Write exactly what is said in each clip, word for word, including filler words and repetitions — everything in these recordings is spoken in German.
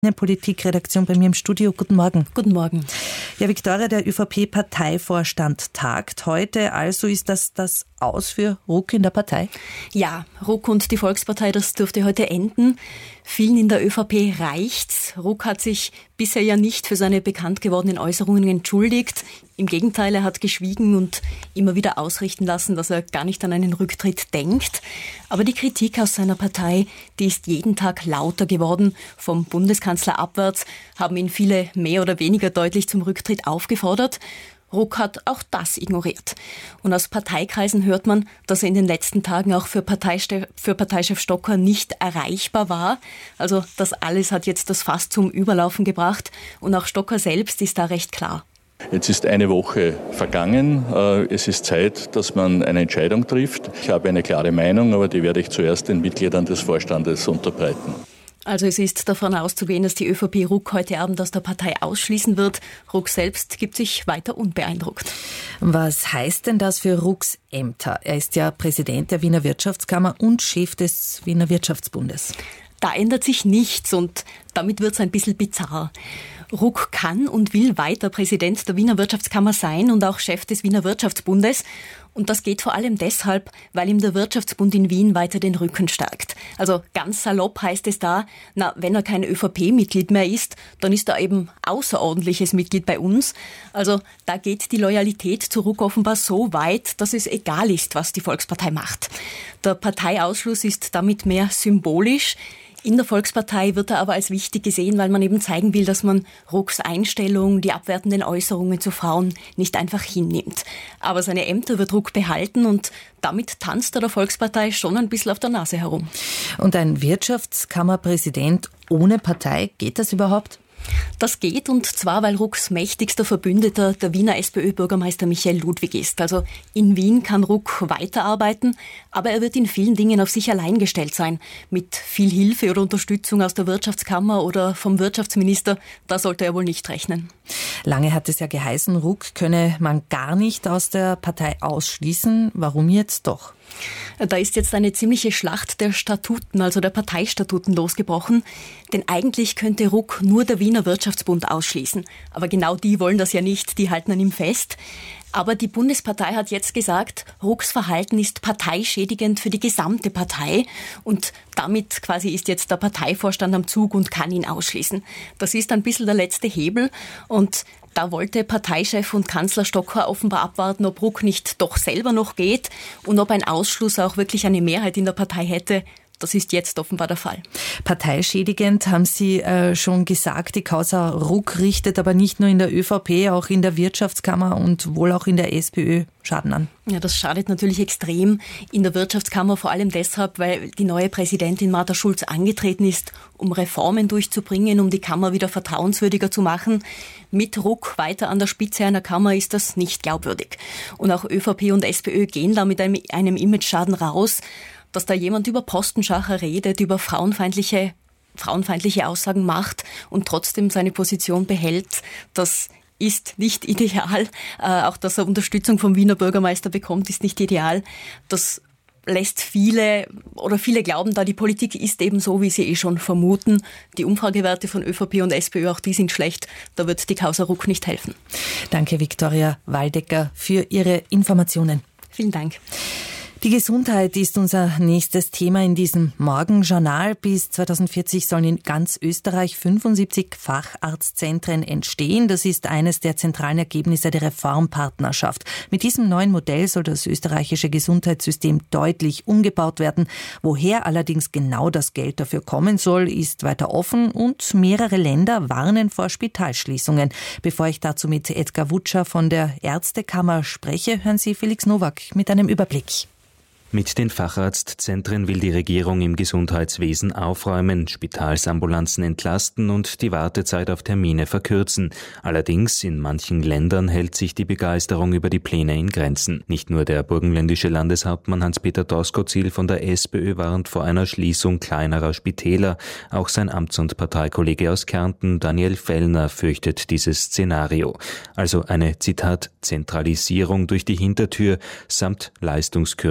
Politikredaktion bei mir im Studio. Guten Morgen. Guten Morgen. Ja, Viktoria, der ÖVP-Parteivorstand tagt heute. Also ist das das Aus für Ruck in der Partei? Ja, Ruck und die Volkspartei, das dürfte heute enden. Vielen in der ÖVP reicht's. Ruck hat sich bisher ja nicht für seine bekannt gewordenen Äußerungen entschuldigt. Im Gegenteil, er hat geschwiegen und immer wieder ausrichten lassen, dass er gar nicht an einen Rücktritt denkt. Aber die Kritik aus seiner Partei, die ist jeden Tag lauter geworden. Vom Bundeskanzler abwärts haben ihn viele mehr oder weniger deutlich zum Rücktritt aufgefordert. Ruck hat auch das ignoriert. Und aus Parteikreisen hört man, dass er in den letzten Tagen auch für, Parteichef, für Parteichef Stocker nicht erreichbar war. Also das alles hat jetzt das Fass zum Überlaufen gebracht. Und auch Stocker selbst ist da recht klar. Jetzt ist eine Woche vergangen. Es ist Zeit, dass man eine Entscheidung trifft. Ich habe eine klare Meinung, aber die werde ich zuerst den Mitgliedern des Vorstandes unterbreiten. Also es ist davon auszugehen, dass die ÖVP Ruck heute Abend aus der Partei ausschließen wird. Ruck selbst gibt sich weiter unbeeindruckt. Was heißt denn das für Rucks Ämter? Er ist ja Präsident der Wiener Wirtschaftskammer und Chef des Wiener Wirtschaftsbundes. Da ändert sich nichts und damit wird es ein bisschen bizarr. Ruck kann und will weiter Präsident der Wiener Wirtschaftskammer sein und auch Chef des Wiener Wirtschaftsbundes. Und das geht vor allem deshalb, weil ihm der Wirtschaftsbund in Wien weiter den Rücken stärkt. Also ganz salopp heißt es da, na, wenn er kein ÖVP-Mitglied mehr ist, dann ist er eben außerordentliches Mitglied bei uns. Also da geht die Loyalität zu Ruck offenbar so weit, dass es egal ist, was die Volkspartei macht. Der Parteiausschluss ist damit mehr symbolisch. In der Volkspartei wird er aber als wichtig gesehen, weil man eben zeigen will, dass man Rucks Einstellung, die abwertenden Äußerungen zu Frauen nicht einfach hinnimmt. Aber seine Ämter wird Ruck behalten und damit tanzt er der Volkspartei schon ein bisschen auf der Nase herum. Und ein Wirtschaftskammerpräsident ohne Partei, geht das überhaupt? Das geht, und zwar, weil Rucks mächtigster Verbündeter der Wiener SPÖ-Bürgermeister Michael Ludwig ist. Also in Wien kann Ruck weiterarbeiten, aber er wird in vielen Dingen auf sich allein gestellt sein. Mit viel Hilfe oder Unterstützung aus der Wirtschaftskammer oder vom Wirtschaftsminister, da sollte er wohl nicht rechnen. Lange hat es ja geheißen, Ruck könne man gar nicht aus der Partei ausschließen. Warum jetzt doch? Da ist jetzt eine ziemliche Schlacht der Statuten, also der Parteistatuten, losgebrochen. Denn eigentlich könnte Ruck nur der Wiener Wirtschaftsbund ausschließen. Aber genau die wollen das ja nicht, die halten an ihm fest. Aber die Bundespartei hat jetzt gesagt, Rucks Verhalten ist parteischädigend für die gesamte Partei. Und damit quasi ist jetzt der Parteivorstand am Zug und kann ihn ausschließen. Das ist ein bisschen der letzte Hebel. Und da wollte Parteichef und Kanzler Stocker offenbar abwarten, ob Ruck nicht doch selber noch geht und ob ein Ausschluss auch wirklich eine Mehrheit in der Partei hätte. Das ist jetzt offenbar der Fall. Parteischädigend haben Sie äh, schon gesagt, die Causa Ruck richtet aber nicht nur in der ÖVP, auch in der Wirtschaftskammer und wohl auch in der SPÖ Schaden an. Ja, das schadet natürlich extrem. In der Wirtschaftskammer vor allem deshalb, weil die neue Präsidentin Martha Schulz angetreten ist, um Reformen durchzubringen, um die Kammer wieder vertrauenswürdiger zu machen. Mit Ruck weiter an der Spitze einer Kammer ist das nicht glaubwürdig. Und auch ÖVP und SPÖ gehen da mit einem, einem Imageschaden raus. Dass da jemand über Postenschacher redet, über frauenfeindliche, frauenfeindliche Aussagen macht und trotzdem seine Position behält, das ist nicht ideal. Äh, auch dass er Unterstützung vom Wiener Bürgermeister bekommt, ist nicht ideal. Das lässt viele, oder viele glauben da, die Politik ist eben so, wie sie eh schon vermuten. Die Umfragewerte von ÖVP und SPÖ, auch die sind schlecht. Da wird die Causa Ruck nicht helfen. Danke, Viktoria Waldecker, für Ihre Informationen. Vielen Dank. Die Gesundheit ist unser nächstes Thema in diesem Morgenjournal. Bis zweitausendvierzig sollen in ganz Österreich fünfundsiebzig Facharztzentren entstehen. Das ist eines der zentralen Ergebnisse der Reformpartnerschaft. Mit diesem neuen Modell soll das österreichische Gesundheitssystem deutlich umgebaut werden. Woher allerdings genau das Geld dafür kommen soll, ist weiter offen und mehrere Länder warnen vor Spitalschließungen. Bevor ich dazu mit Edgar Wutscher von der Ärztekammer spreche, hören Sie Felix Nowak mit einem Überblick. Mit den Facharztzentren will die Regierung im Gesundheitswesen aufräumen, Spitalsambulanzen entlasten und die Wartezeit auf Termine verkürzen. Allerdings in manchen Ländern hält sich die Begeisterung über die Pläne in Grenzen. Nicht nur der burgenländische Landeshauptmann Hans-Peter Doskozil von der SPÖ warnt vor einer Schließung kleinerer Spitäler. Auch sein Amts- und Parteikollege aus Kärnten, Daniel Fellner, fürchtet dieses Szenario. Also eine, Zitat, Zentralisierung durch die Hintertür samt Leistungskürzung.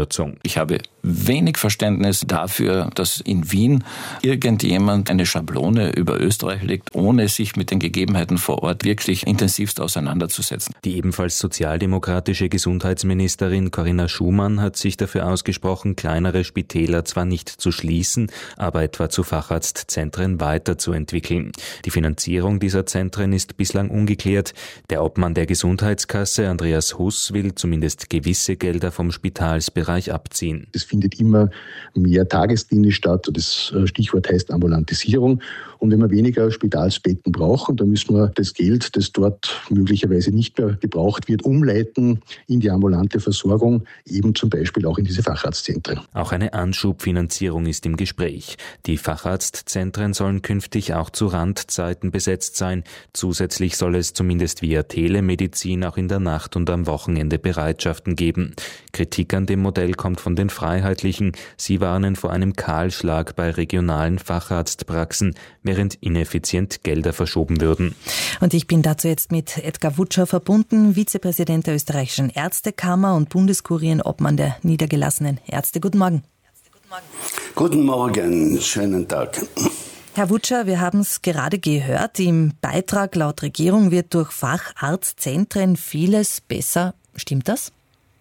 Ich habe wenig Verständnis dafür, dass in Wien irgendjemand eine Schablone über Österreich legt, ohne sich mit den Gegebenheiten vor Ort wirklich intensivst auseinanderzusetzen. Die ebenfalls sozialdemokratische Gesundheitsministerin Corinna Schumann hat sich dafür ausgesprochen, kleinere Spitäler zwar nicht zu schließen, aber etwa zu Facharztzentren weiterzuentwickeln. Die Finanzierung dieser Zentren ist bislang ungeklärt. Der Obmann der Gesundheitskasse, Andreas Huss, will zumindest gewisse Gelder vom Spitalsbereich abziehen. Es findet immer mehr Tagesdienst statt. Das Stichwort heißt Ambulantisierung. Und wenn wir weniger Spitalsbetten brauchen, dann müssen wir das Geld, das dort möglicherweise nicht mehr gebraucht wird, umleiten in die ambulante Versorgung, eben zum Beispiel auch in diese Facharztzentren. Auch eine Anschubfinanzierung ist im Gespräch. Die Facharztzentren sollen künftig auch zu Randzeiten besetzt sein. Zusätzlich soll es zumindest via Telemedizin auch in der Nacht und am Wochenende Bereitschaften geben. Kritik an dem Modell kommt von den Freiheitlichen. Sie warnen vor einem Kahlschlag bei regionalen Facharztpraxen, während ineffizient Gelder verschoben würden. Und ich bin dazu jetzt mit Edgar Wutscher verbunden, Vizepräsident der österreichischen Ärztekammer und Bundeskurienobmann der niedergelassenen Ärzte. Guten Morgen. Guten Morgen, schönen Tag. Herr Wutscher, wir haben es gerade gehört, im Beitrag laut Regierung wird durch Facharztzentren vieles besser. Stimmt das?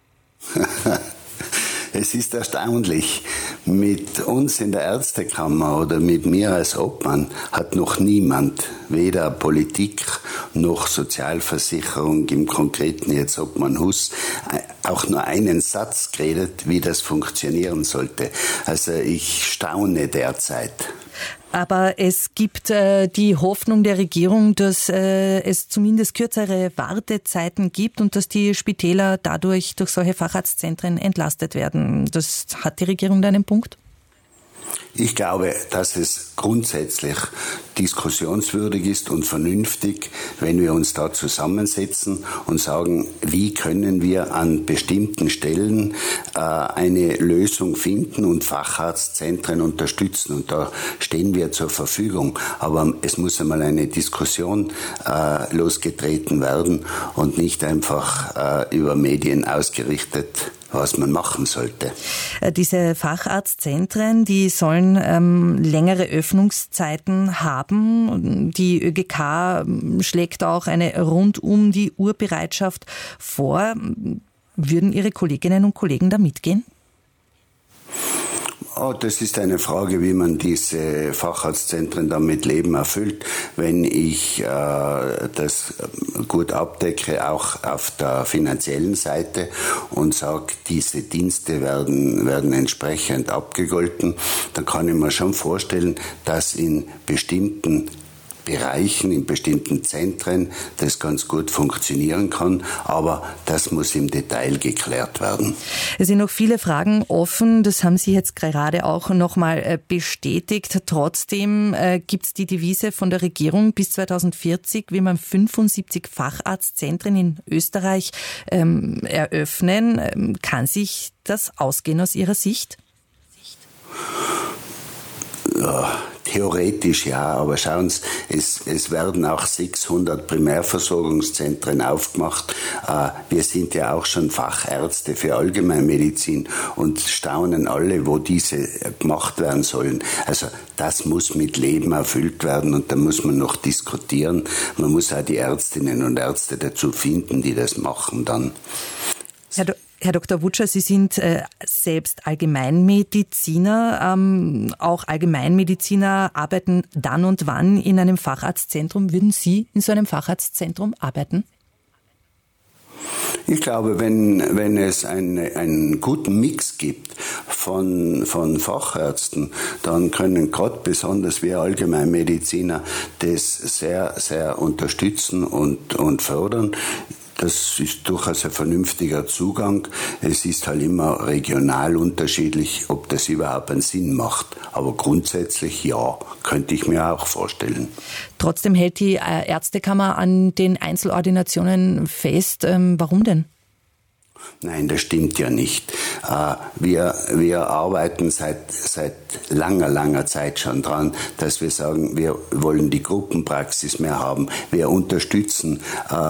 Es ist erstaunlich. Mit uns in der Ärztekammer oder mit mir als Obmann hat noch niemand, weder Politik noch Sozialversicherung, im Konkreten jetzt Obmann Huss, auch nur einen Satz geredet, wie das funktionieren sollte. Also ich staune derzeit. Aber es gibt äh, die Hoffnung der Regierung, dass äh, es zumindest kürzere Wartezeiten gibt und dass die Spitäler dadurch durch solche Facharztzentren entlastet werden. Das hat die Regierung da einen Punkt? Ich glaube, dass es grundsätzlich diskussionswürdig ist und vernünftig, wenn wir uns da zusammensetzen und sagen, wie können wir an bestimmten Stellen äh, eine Lösung finden und Facharztzentren unterstützen. Und da stehen wir zur Verfügung. Aber es muss einmal eine Diskussion äh, losgetreten werden und nicht einfach äh, über Medien ausgerichtet, was man machen sollte. Diese Facharztzentren, die sollen ähm, längere Öffnungszeiten haben. Die ÖGK schlägt auch eine rund um die Uhr Bereitschaft vor. Würden Ihre Kolleginnen und Kollegen da mitgehen? Oh, das ist eine Frage, wie man diese Facharztzentren dann mit Leben erfüllt. Wenn ich äh, das gut abdecke, auch auf der finanziellen Seite und sage, diese Dienste werden, werden entsprechend abgegolten, dann kann ich mir schon vorstellen, dass in bestimmten Bereichen, in bestimmten Zentren das ganz gut funktionieren kann, aber das muss im Detail geklärt werden. Es sind noch viele Fragen offen, das haben Sie jetzt gerade auch nochmal bestätigt. Trotzdem äh, gibt es die Devise von der Regierung, bis zweitausendvierzig will man fünfundsiebzig Facharztzentren in Österreich ähm, eröffnen. Kann sich das ausgehen aus Ihrer Sicht? Ja, theoretisch ja, aber schauen Sie, es, es werden auch sechshundert Primärversorgungszentren aufgemacht. Äh, wir sind ja auch schon Fachärzte für Allgemeinmedizin und staunen alle, wo diese gemacht werden sollen. Also das muss mit Leben erfüllt werden und da muss man noch diskutieren. Man muss auch die Ärztinnen und Ärzte dazu finden, die das machen dann. Herr Do- Herr Doktor Wutscher, Sie sind äh, selbst Allgemeinmediziner. Ähm, auch Allgemeinmediziner arbeiten dann und wann in einem Facharztzentrum. Würden Sie in so einem Facharztzentrum arbeiten? Ich glaube, wenn, wenn es eine, einen guten Mix gibt von, von Fachärzten, dann können gerade besonders wir Allgemeinmediziner das sehr, sehr unterstützen und, und fördern. Das ist durchaus ein vernünftiger Zugang. Es ist halt immer regional unterschiedlich, ob das überhaupt einen Sinn macht. Aber grundsätzlich ja, könnte ich mir auch vorstellen. Trotzdem hält die Ärztekammer an den Einzelordinationen fest. Ähm, warum denn? Nein, das stimmt ja nicht. Wir, wir arbeiten seit, seit langer, langer Zeit schon dran, dass wir sagen, wir wollen die Gruppenpraxis mehr haben. Wir unterstützen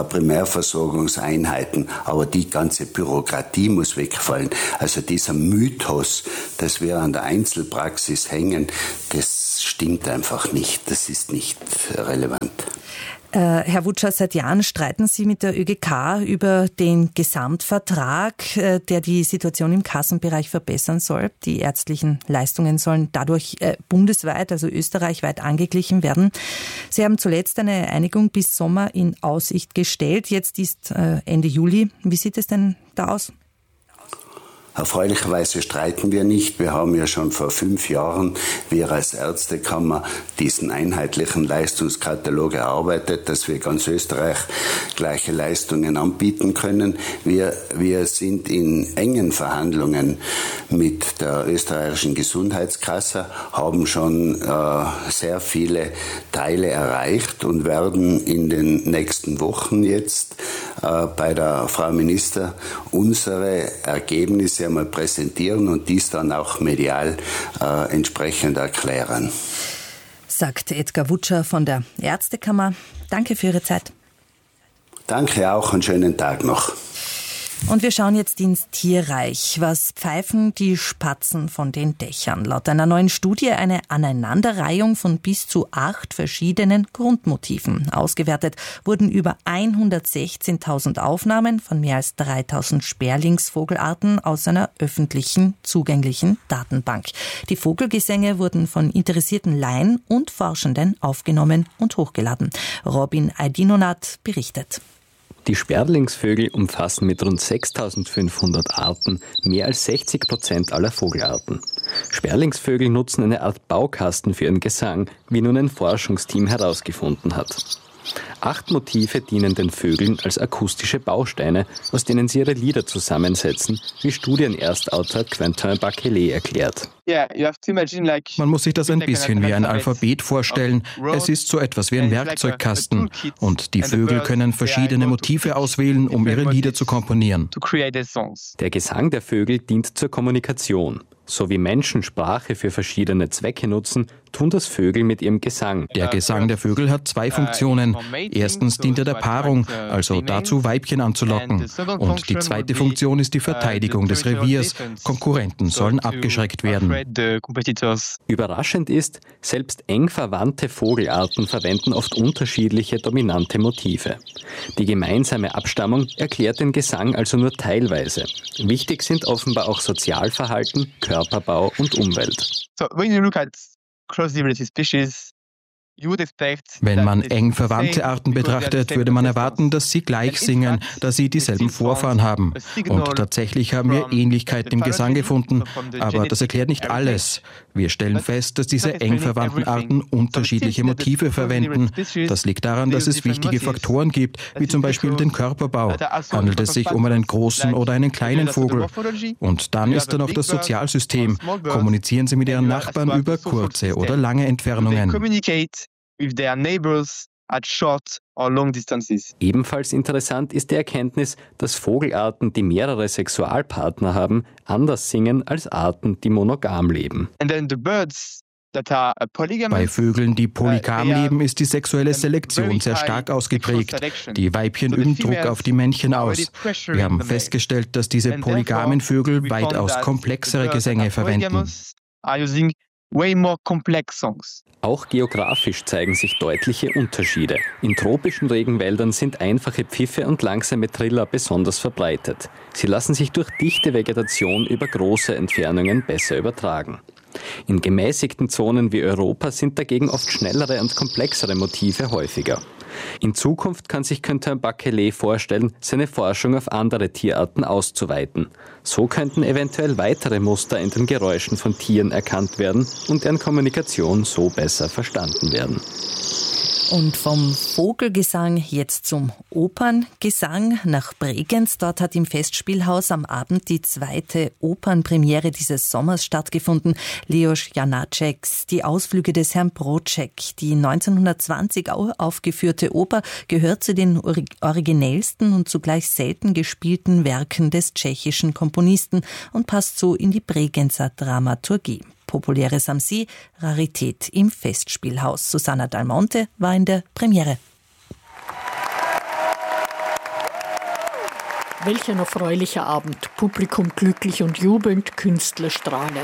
Primärversorgungseinheiten, aber die ganze Bürokratie muss wegfallen. Also dieser Mythos, dass wir an der Einzelpraxis hängen, das stimmt einfach nicht. Das ist nicht relevant. Äh, Herr Wutscher, seit Jahren streiten Sie mit der ÖGK über den Gesamtvertrag, äh, der die Situation im Kassenbereich verbessern soll. Die ärztlichen Leistungen sollen dadurch äh, bundesweit, also österreichweit angeglichen werden. Sie haben zuletzt eine Einigung bis Sommer in Aussicht gestellt. Jetzt ist äh, Ende Juli. Wie sieht es denn da aus? Erfreulicherweise streiten wir nicht. Wir haben ja schon vor fünf Jahren, wir als Ärztekammer, diesen einheitlichen Leistungskatalog erarbeitet, dass wir ganz Österreich gleiche Leistungen anbieten können. Wir, wir sind in engen Verhandlungen mit der österreichischen Gesundheitskasse, haben schon äh, sehr viele Teile erreicht und werden in den nächsten Wochen jetzt äh, bei der Frau Minister unsere Ergebnisse einmal präsentieren und dies dann auch medial äh, entsprechend erklären. Sagt Edgar Wutscher von der Ärztekammer. Danke für Ihre Zeit. Danke auch, einen schönen Tag noch. Und wir schauen jetzt ins Tierreich. Was pfeifen die Spatzen von den Dächern? Laut einer neuen Studie eine Aneinanderreihung von bis zu acht verschiedenen Grundmotiven. Ausgewertet wurden über hundertsechzehntausend Aufnahmen von mehr als dreitausend Sperlingsvogelarten aus einer öffentlichen, zugänglichen Datenbank. Die Vogelgesänge wurden von interessierten Laien und Forschenden aufgenommen und hochgeladen. Robin Aydinonath berichtet. Die Sperlingsvögel umfassen mit rund sechstausendfünfhundert Arten mehr als sechzig Prozent aller Vogelarten. Sperlingsvögel nutzen eine Art Baukasten für ihren Gesang, wie nun ein Forschungsteam herausgefunden hat. Acht Motive dienen den Vögeln als akustische Bausteine, aus denen sie ihre Lieder zusammensetzen, wie Studienerstautor Quentin Bachelet erklärt. Man muss sich das ein bisschen wie ein Alphabet vorstellen. Es ist so etwas wie ein Werkzeugkasten und die Vögel können verschiedene Motive auswählen, um ihre Lieder zu komponieren. Der Gesang der Vögel dient zur Kommunikation. So wie Menschen Sprache für verschiedene Zwecke nutzen, tun das Vögel mit ihrem Gesang. Der Gesang der Vögel hat zwei Funktionen. Erstens dient er der Paarung, also dazu, Weibchen anzulocken. Und die zweite Funktion ist die Verteidigung des Reviers. Konkurrenten sollen abgeschreckt werden. Überraschend ist, selbst eng verwandte Vogelarten verwenden oft unterschiedliche dominante Motive. Die gemeinsame Abstammung erklärt den Gesang also nur teilweise. Wichtig sind offenbar auch Sozialverhalten, Körperbau und Umwelt. Wenn man eng verwandte Arten betrachtet, würde man erwarten, dass sie gleich singen, da sie dieselben Vorfahren haben. Und tatsächlich haben wir Ähnlichkeiten im Gesang gefunden, aber das erklärt nicht alles. Wir stellen fest, dass diese eng verwandten Arten unterschiedliche Motive verwenden. Das liegt daran, dass es wichtige Faktoren gibt, wie zum Beispiel den Körperbau. Handelt es sich um einen großen oder einen kleinen Vogel? Und dann ist da noch das Sozialsystem. Kommunizieren sie mit ihren Nachbarn über kurze oder lange Entfernungen? With their neighbors at short or long distances. Ebenfalls interessant ist die Erkenntnis, dass Vogelarten, die mehrere Sexualpartner haben, anders singen als Arten, die monogam leben. And then the birds Bei Vögeln, die polygam leben, ist die sexuelle Selektion sehr stark ausgeprägt. Die Weibchen üben Druck auf die Männchen aus. Wir haben festgestellt, dass diese polygamen Vögel weitaus komplexere Gesänge verwenden. Way more complex songs. Auch geografisch zeigen sich deutliche Unterschiede. In tropischen Regenwäldern sind einfache Pfiffe und langsame Triller besonders verbreitet. Sie lassen sich durch dichte Vegetation über große Entfernungen besser übertragen. In gemäßigten Zonen wie Europa sind dagegen oft schnellere und komplexere Motive häufiger. In Zukunft kann sich Quentin Bachelet vorstellen, seine Forschung auf andere Tierarten auszuweiten. So könnten eventuell weitere Muster in den Geräuschen von Tieren erkannt werden und deren Kommunikation so besser verstanden werden. Und vom Vogelgesang jetzt zum Operngesang nach Bregenz. Dort hat im Festspielhaus am Abend die zweite Opernpremiere dieses Sommers stattgefunden. Leos Janáčeks, die Ausflüge des Herrn Broček. Die neunzehnhundertzwanzig aufgeführte Oper gehört zu den originellsten und zugleich selten gespielten Werken des tschechischen Komponisten und passt so in die Bregenzer Dramaturgie. Populäre Samsi, Rarität im Festspielhaus. Susanna Dalmonte war in der Premiere. Welch ein erfreulicher Abend. Publikum glücklich und jubelnd, Künstler strahlend.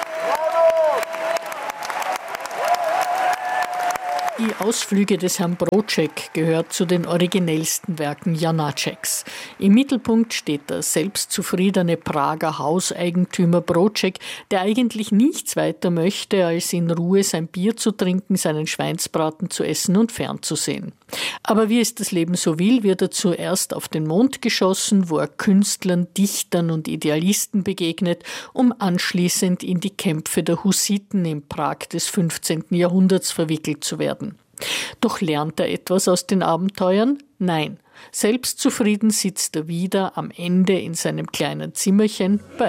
Die Ausflüge des Herrn Broček gehört zu den originellsten Werken Janáčeks. Im Mittelpunkt steht der selbstzufriedene Prager Hauseigentümer Broček, der eigentlich nichts weiter möchte, als in Ruhe sein Bier zu trinken, seinen Schweinsbraten zu essen und fernzusehen. Aber wie es das Leben so will, wird er zuerst auf den Mond geschossen, wo er Künstlern, Dichtern und Idealisten begegnet, um anschließend in die Kämpfe der Hussiten in Prag des fünfzehnten Jahrhunderts verwickelt zu werden. Doch lernt er etwas aus den Abenteuern? Nein. Selbstzufrieden sitzt er wieder am Ende in seinem kleinen Zimmerchen bei